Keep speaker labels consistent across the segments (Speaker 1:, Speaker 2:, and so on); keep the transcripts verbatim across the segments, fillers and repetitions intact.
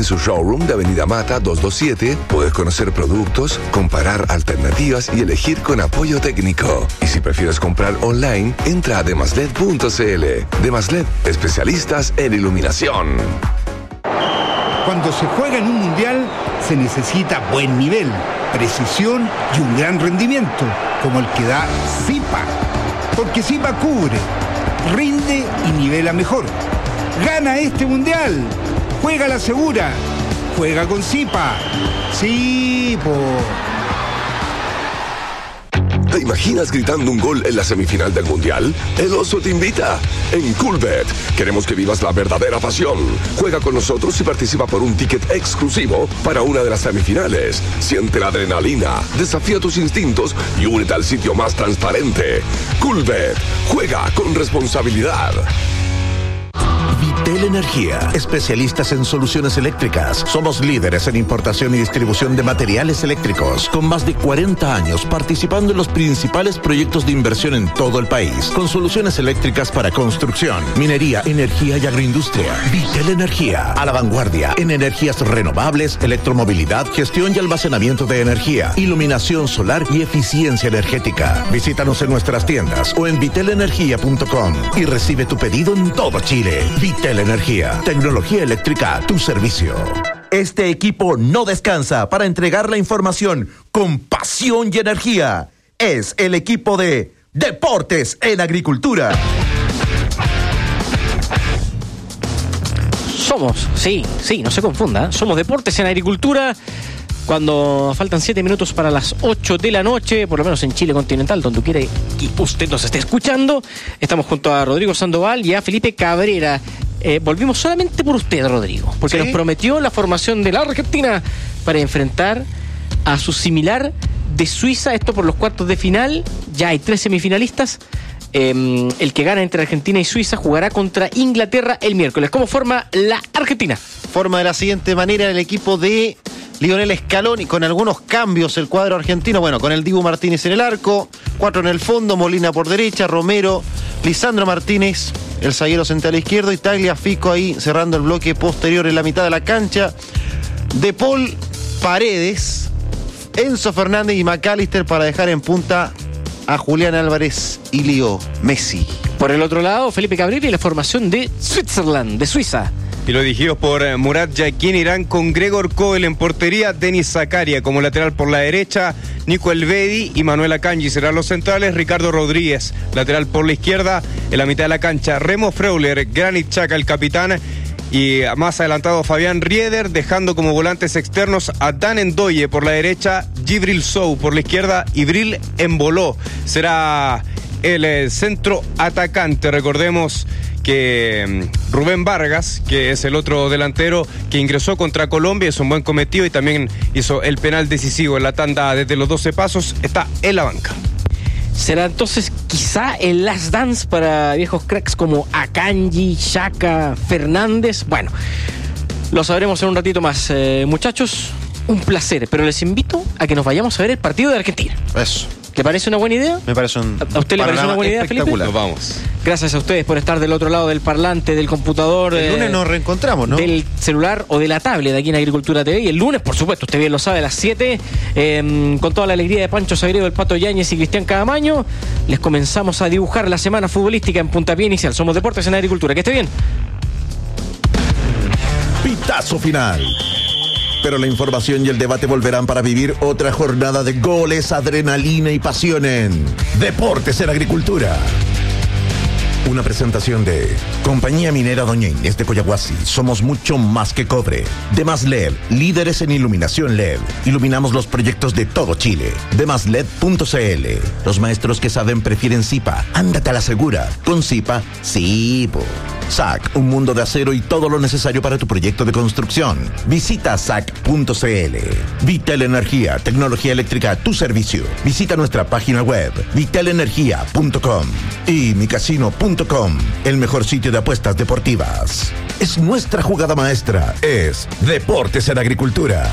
Speaker 1: En su showroom de Avenida Mata doscientos veintisiete puedes conocer productos, comparar alternativas y elegir con apoyo técnico. Y si prefieres comprar online, entra a demaslet punto cl. Demaslet, especialistas en iluminación.
Speaker 2: Cuando se juega en un mundial, se necesita buen nivel, precisión y un gran rendimiento, como el que da Zipa. Porque Zipa cubre, rinde y nivela mejor. ¡Gana este mundial! ¡Juega la segura! ¡Juega con Zipa! ¡Sí, po!
Speaker 1: ¿Te imaginas gritando un gol en la semifinal del Mundial? El Oso te invita. En Coolbet queremos que vivas la verdadera pasión. Juega con nosotros y participa por un ticket exclusivo para una de las semifinales. Siente la adrenalina, desafía tus instintos y únete al sitio más transparente. Coolbet. Juega con responsabilidad.
Speaker 3: Vitel Energía, especialistas en soluciones eléctricas. Somos líderes en importación y distribución de materiales eléctricos, con más de cuarenta años participando en los principales proyectos de inversión en todo el país, con soluciones eléctricas para construcción, minería, energía y agroindustria. Vitel Energía, a la vanguardia en energías renovables, electromovilidad, gestión y almacenamiento de energía, iluminación solar y eficiencia energética. Visítanos en nuestras tiendas o en vitel energía punto com y recibe tu pedido en todo Chile. Vitel Energía, tecnología eléctrica a tu servicio. Este equipo no descansa para entregar la información con pasión y energía. Es el equipo de Deportes en Agricultura.
Speaker 4: Somos, sí, sí, no se confunda, somos Deportes en Agricultura. Cuando faltan siete minutos para las ocho de la noche, por lo menos en Chile continental, donde quiere que usted nos esté escuchando, estamos junto a Rodrigo Sandoval y a Felipe Cabrera. Eh, volvimos solamente por usted, Rodrigo, porque ¿sí? Nos prometió la formación de la Argentina para enfrentar a su similar de Suiza, esto por los cuartos de final. Ya hay tres semifinalistas. Eh, el que gana entre Argentina y Suiza jugará contra Inglaterra el miércoles. ¿Cómo forma la Argentina?
Speaker 5: Forma de la siguiente manera el equipo de Lionel Scaloni, con algunos cambios el cuadro argentino. Bueno, con el Dibu Martínez en el arco, cuatro en el fondo, Molina por derecha, Romero, Lisandro Martínez, el zaguero central izquierdo, y Tagliafico ahí cerrando el bloque posterior en la mitad de la cancha. De Paul, Paredes, Enzo Fernández y McAllister para dejar en punta a Julián Álvarez y Leo Messi.
Speaker 4: Por el otro lado, Felipe Cabrera y la formación de Switzerland, de Suiza.
Speaker 6: Y los dirigidos por eh, Murat Yakin irán con Gregor Kobel en portería, Denis Zakaria como lateral por la derecha, Nico Elvedi y Manuel Akanji serán los centrales, Ricardo Rodríguez lateral por la izquierda, en la mitad de la cancha Remo Freuler, Granit Xhaka el capitán, y más adelantado Fabián Rieder, dejando como volantes externos a Dan Ndoye por la derecha, Djibril Sow por la izquierda y Bril Embolo será el eh, centro atacante. Recordemos que Rubén Vargas, que es el otro delantero que ingresó contra Colombia, es un buen cometido y también hizo el penal decisivo en la tanda desde los doce pasos, está en la banca.
Speaker 4: Será entonces quizá el last dance para viejos cracks como Akanji, Xhaka, Fernández. Bueno, lo sabremos en un ratito más. Eh, muchachos, un placer, pero les invito a que nos vayamos a ver el partido de Argentina.
Speaker 5: Eso.
Speaker 4: ¿Le parece una buena idea?
Speaker 5: Me parece un
Speaker 4: ¿A usted le parece una buena idea, Felipe?
Speaker 6: Nos vamos.
Speaker 4: Gracias a ustedes por estar del otro lado del parlante, del computador.
Speaker 5: El lunes eh, nos reencontramos, ¿no?
Speaker 4: Del celular o de la tablet de aquí en Agricultura T V. Y el lunes, por supuesto, usted bien lo sabe, a las siete, eh, con toda la alegría de Pancho Sagredo, el Pato Yáñez y Cristian Cadamaño, les comenzamos a dibujar la semana futbolística en puntapié inicial. Somos Deportes en Agricultura. Que esté bien.
Speaker 3: Pitazo final. Pero la información y el debate volverán para vivir otra jornada de goles, adrenalina y pasión en Deportes en Agricultura. Una presentación de Compañía Minera Doña Inés de Coyahuasi. Somos mucho más que cobre. Demás L E D, líderes en iluminación L E D. Iluminamos los proyectos de todo Chile. demás L E D punto cl. Los maestros que saben prefieren Zipa. Ándate a la segura. Con Zipa, sí, po. S A C, un mundo de acero y todo lo necesario para tu proyecto de construcción. Visita S A C punto cl. Vitel Energía, tecnología eléctrica a tu servicio. Visita nuestra página web, vitel energía punto com. Y micasino punto com, el mejor sitio de apuestas deportivas. Es nuestra jugada maestra, es Deportes en Agricultura.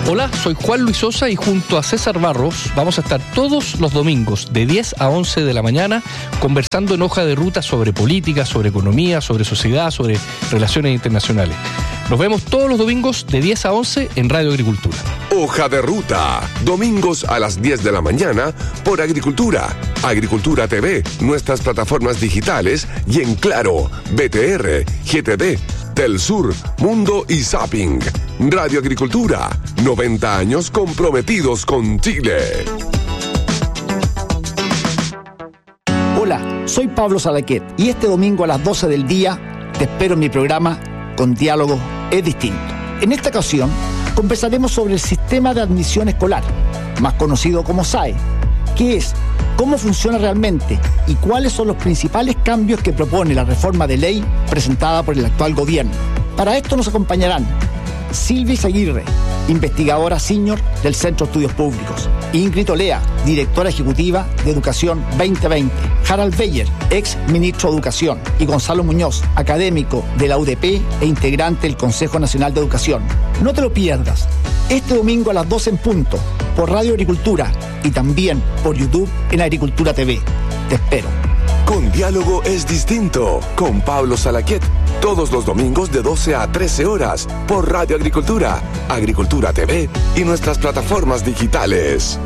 Speaker 7: Hola, soy Juan Luis Sosa y junto a César Barros vamos a estar todos los domingos de diez a once de la mañana conversando en Hoja de Ruta sobre política, sobre economía, sobre sociedad, sobre relaciones internacionales. Nos vemos todos los domingos de diez a once en Radio Agricultura.
Speaker 1: Hoja de Ruta, domingos a las diez de la mañana por Agricultura, Agricultura T V, nuestras plataformas digitales y en Claro, B T R, G T D, Telsur, Mundo y Zapping. Radio Agricultura, noventa años comprometidos con Chile.
Speaker 8: Hola, soy Pablo Salaquet y este domingo a las doce del día te espero en mi programa Con Diálogo es Distinto. En esta ocasión conversaremos sobre el sistema de admisión escolar, más conocido como S A E, qué es, cómo funciona realmente y cuáles son los principales cambios que propone la reforma de ley presentada por el actual gobierno. Para esto nos acompañarán Silvia Aguirre, investigadora senior del Centro de Estudios Públicos, Ingrid Olea, directora ejecutiva de Educación veinte veinte, Harald Beyer, ex ministro de Educación, y Gonzalo Muñoz, académico de la U D P e integrante del Consejo Nacional de Educación. No te lo pierdas, este domingo a las doce en punto, por Radio Agricultura y también por YouTube en Agricultura T V. Te espero.
Speaker 1: Con Diálogo es Distinto, con Pablo Salaquet, todos los domingos de doce a trece horas, por Radio Agricultura, Agricultura T V y nuestras plataformas digitales.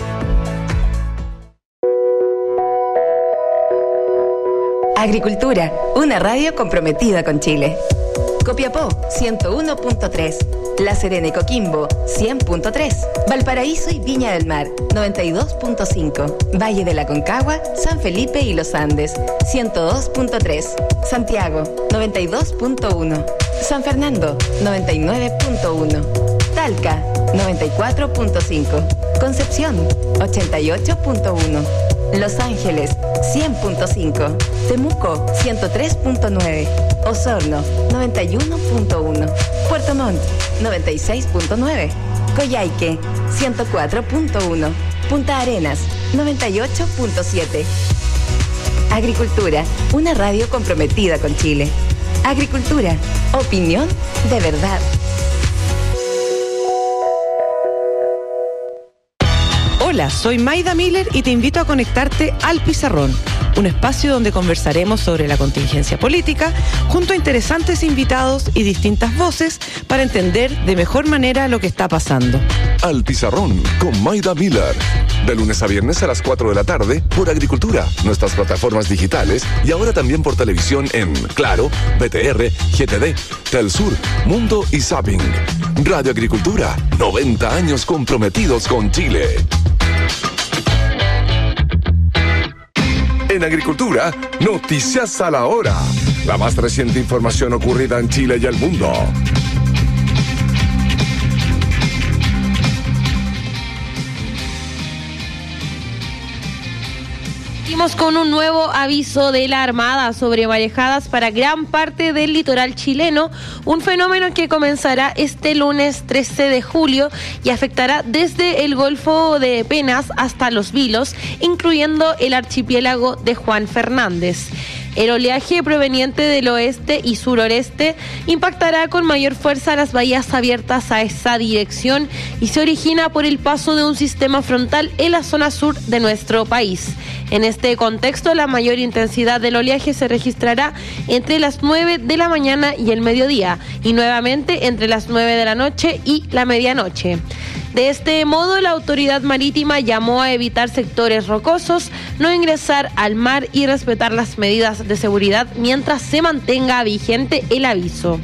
Speaker 9: Agricultura, una radio comprometida con Chile. Copiapó, ciento uno punto tres. La Serena y Coquimbo, cien punto tres. Valparaíso y Viña del Mar, noventa y dos punto cinco. Valle de la Concagua, San Felipe y Los Andes, ciento dos punto tres. Santiago, noventa y dos punto uno. San Fernando, noventa y nueve punto uno. Talca, noventa y cuatro punto cinco. Concepción, ochenta y ocho punto uno. Los Ángeles, cien punto cinco. Temuco, ciento tres punto nueve. Osorno, noventa y uno punto uno. Puerto Montt, noventa y seis punto nueve. Coyhaique, ciento cuatro punto uno. Punta Arenas, noventa y ocho punto siete. Agricultura, una radio comprometida con Chile. Agricultura, opinión de verdad.
Speaker 10: Hola, soy Maida Miller y te invito a conectarte al Pizarrón, un espacio donde conversaremos sobre la contingencia política junto a interesantes invitados y distintas voces para entender de mejor manera lo que está pasando.
Speaker 1: Al Pizarrón con Maida Miller, de lunes a viernes a las cuatro de la tarde por Agricultura, nuestras plataformas digitales y ahora también por televisión en Claro, B T R, G T D, Telsur, Mundo y Zapping. Radio Agricultura, noventa años comprometidos con Chile. En Agricultura, noticias a la hora. La más reciente información ocurrida en Chile y el mundo.
Speaker 11: Seguimos con un nuevo aviso de la Armada sobre marejadas para gran parte del litoral chileno, un fenómeno que comenzará este lunes trece de julio y afectará desde el Golfo de Penas hasta Los Vilos, incluyendo el archipiélago de Juan Fernández. El oleaje proveniente del oeste y suroreste impactará con mayor fuerza las bahías abiertas a esa dirección y se origina por el paso de un sistema frontal en la zona sur de nuestro país. En este contexto, la mayor intensidad del oleaje se registrará entre las nueve de la mañana y el mediodía, y nuevamente entre las nueve de la noche y la medianoche. De este modo, la autoridad marítima llamó a evitar sectores rocosos, no ingresar al mar y respetar las medidas de seguridad mientras se mantenga vigente el aviso.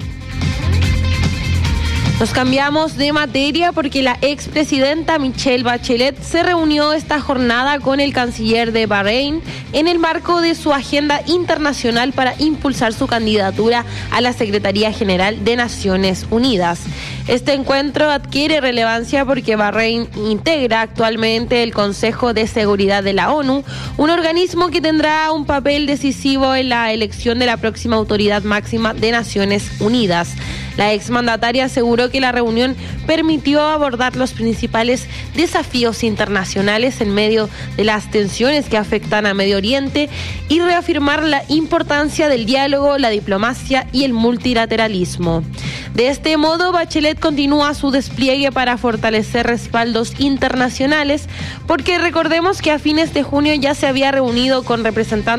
Speaker 11: Nos cambiamos de materia porque la expresidenta Michelle Bachelet se reunió esta jornada con el canciller de Bahrein en el marco de su agenda internacional para impulsar su candidatura a la Secretaría General de Naciones Unidas. Este encuentro adquiere relevancia porque Bahrein integra actualmente el Consejo de Seguridad de la ONU, un organismo que tendrá un papel decisivo en la elección de la próxima autoridad máxima de Naciones Unidas. La exmandataria aseguró que la reunión permitió abordar los principales desafíos internacionales en medio de las tensiones que afectan a Medio Oriente y reafirmar la importancia del diálogo, la diplomacia y el multilateralismo. De este modo, Bachelet continúa su despliegue para fortalecer respaldos internacionales, porque recordemos que a fines de junio ya se había reunido con representantes